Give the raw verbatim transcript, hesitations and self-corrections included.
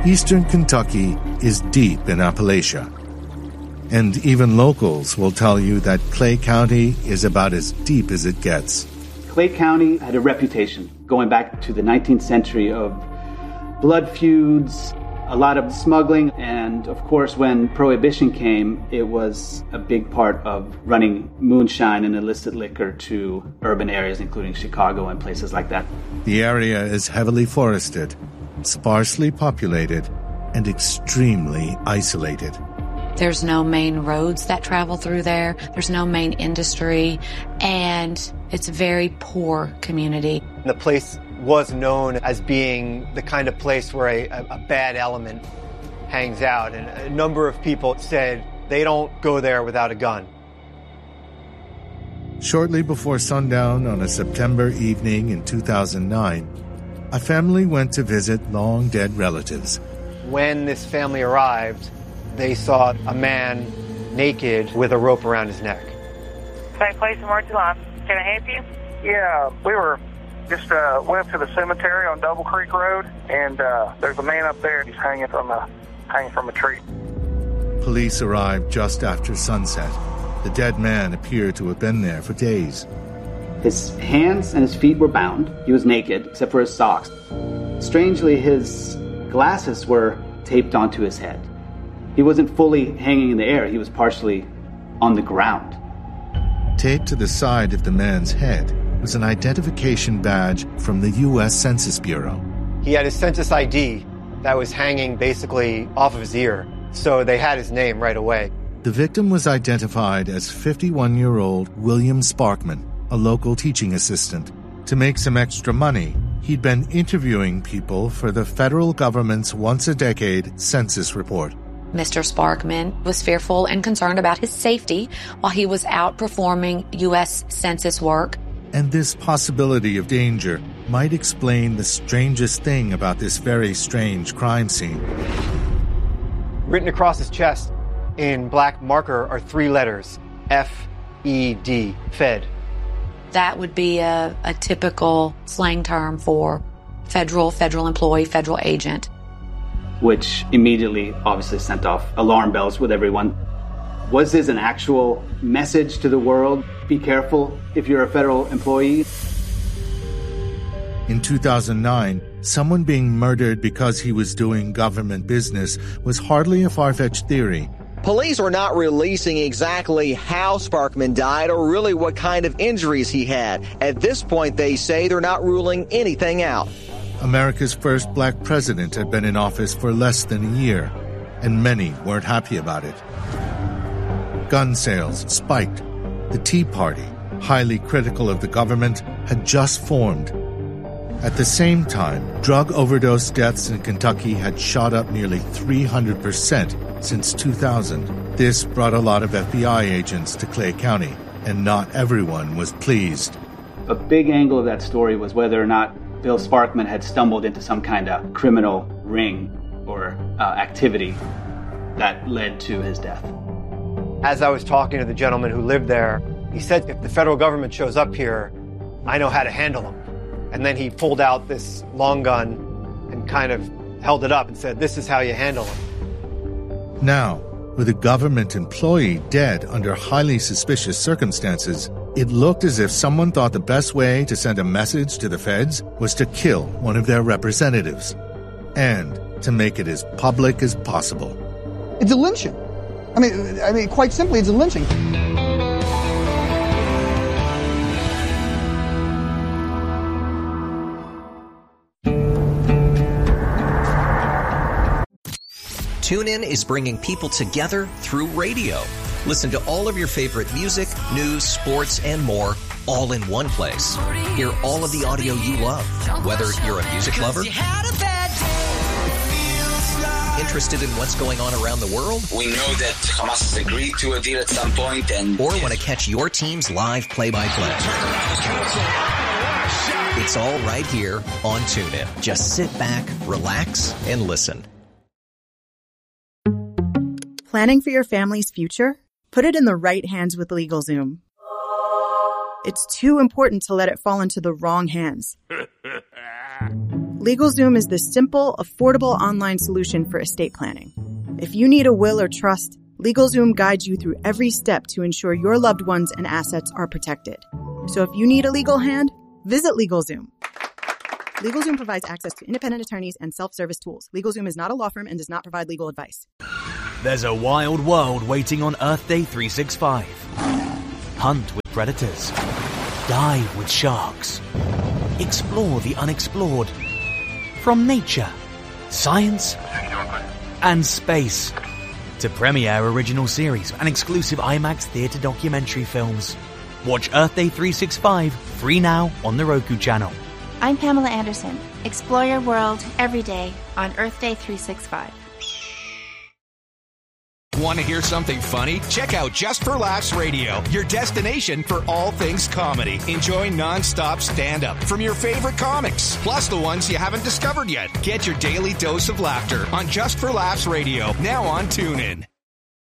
Eastern Kentucky is deep in Appalachia. And even locals will tell you that Clay County is about as deep as it gets. Clay County had a reputation going back to the nineteenth century of blood feuds, a lot of smuggling, and of course when Prohibition came, it was a big part of running moonshine and illicit liquor to urban areas, including Chicago and places like that. The area is heavily forested, sparsely populated, and extremely isolated. There's no main roads that travel through there. There's no main industry, and it's a very poor community. The place was known as being the kind of place where a, a, a bad element hangs out, and a number of people said they don't go there without a gun. Shortly before sundown on a September evening in two thousand nine, a family went to visit long-dead relatives. When this family arrived, they saw a man naked with a rope around his neck. Same place in March Line. Can I help you? Yeah, we were just uh, went up to the cemetery on Double Creek Road, and uh, there's a man up there. He's hanging from a hanging from a tree. Police arrived just after sunset. The dead man appeared to have been there for days. His hands and his feet were bound. He was naked, except for his socks. Strangely, his glasses were taped onto his head. He wasn't fully hanging in the air. He was partially on the ground. Taped to the side of the man's head was an identification badge from the U S Census Bureau. He had his census I D that was hanging basically off of his ear, so they had his name right away. The victim was identified as fifty-one-year-old William Sparkman, a local teaching assistant. To make some extra money, he'd been interviewing people for the federal government's once-a-decade census report. Mister Sparkman was fearful and concerned about his safety while he was out performing U S Census work. And this possibility of danger might explain the strangest thing about this very strange crime scene. Written across his chest in black marker are three letters, F E D, Fed. That would be a, a typical slang term for federal, federal employee, federal agent. Which immediately obviously sent off alarm bells with everyone. Was this an actual message to the world? Be careful if you're a federal employee. In two thousand nine, someone being murdered because he was doing government business was hardly a far-fetched theory. Police are not releasing exactly how Sparkman died or really what kind of injuries he had. At this point, they say they're not ruling anything out. America's first black president had been in office for less than a year, and many weren't happy about it. Gun sales spiked. The Tea Party, highly critical of the government, had just formed. At the same time, drug overdose deaths in Kentucky had shot up nearly three hundred percent since two thousand. This brought a lot of F B I agents to Clay County, and not everyone was pleased. A big angle of that story was whether or not Bill Sparkman had stumbled into some kind of criminal ring or uh, activity that led to his death. As I was talking to the gentleman who lived there, he said, if the federal government shows up here, I know how to handle them. And then he pulled out this long gun and kind of held it up and said, this is how you handle them. Now, with a government employee dead under highly suspicious circumstances, it looked as if someone thought the best way to send a message to the feds was to kill one of their representatives, and to make it as public as possible. It's a lynching. I mean, I mean, quite simply, it's a lynching. TuneIn is bringing people together through radio. Listen to all of your favorite music, news, sports, and more, all in one place. Hear all of the audio you love, whether you're a music lover, interested in what's going on around the world, we know that Hamas has agreed to a deal at some point, and or want to catch your team's live play-by-play. It's all right here on TuneIn. Just sit back, relax, and listen. Planning for your family's future? Put it in the right hands with LegalZoom. It's too important to let it fall into the wrong hands. LegalZoom is the simple, affordable online solution for estate planning. If you need a will or trust, LegalZoom guides you through every step to ensure your loved ones and assets are protected. So if you need a legal hand, visit LegalZoom. LegalZoom provides access to independent attorneys and self-service tools. LegalZoom is not a law firm and does not provide legal advice. There's a wild world waiting on Earth Day three sixty-five. Hunt with predators. Dive with sharks. Explore the unexplored. From nature, science, and space. To premiere original series and exclusive IMAX theatre documentary films. Watch Earth Day three sixty-five free now on the Roku channel. I'm Pamela Anderson. Explore your world every day on Earth Day three sixty-five. Want to hear something funny? Check out Just for Laughs Radio, your destination for all things comedy. Enjoy non-stop stand-up from your favorite comics, plus the ones you haven't discovered yet. Get your daily dose of laughter on Just for Laughs Radio, now on TuneIn.